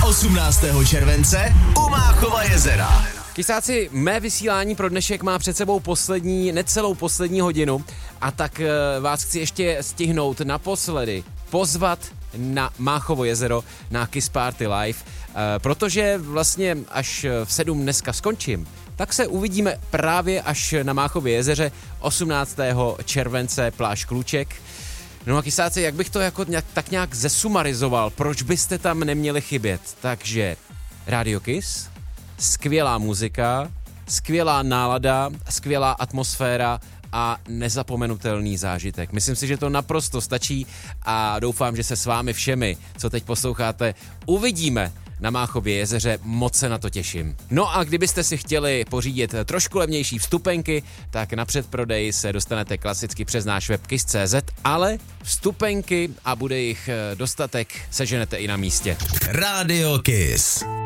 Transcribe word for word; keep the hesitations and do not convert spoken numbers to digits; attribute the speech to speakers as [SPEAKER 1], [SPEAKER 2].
[SPEAKER 1] osmnáctého července u Máchova jezera.
[SPEAKER 2] Kysáci, mé vysílání pro dnešek má před sebou poslední, necelou poslední hodinu a tak vás chci ještě stihnout naposledy pozvat na Máchovo jezero na Kiss Party Live, protože vlastně až v sedm dneska skončím, tak se uvidíme právě až na Máchově jezeře osmnáctého července pláž Kluček. No a kysáci, jak bych to jako nějak, tak nějak zesumarizoval, proč byste tam neměli chybět? Takže Radio Kiss, skvělá muzika, skvělá nálada, skvělá atmosféra a nezapomenutelný zážitek. Myslím si, že to naprosto stačí a doufám, že se s vámi všemi, co teď posloucháte, uvidíme na Máchově jezeře, moc se na to těším. No a kdybyste si chtěli pořídit trošku levnější vstupenky, tak na předprodej se dostanete klasicky přes náš web kiss tečka cz, ale vstupenky, a bude jich dostatek, seženete i na místě.
[SPEAKER 1] Radio Kiss.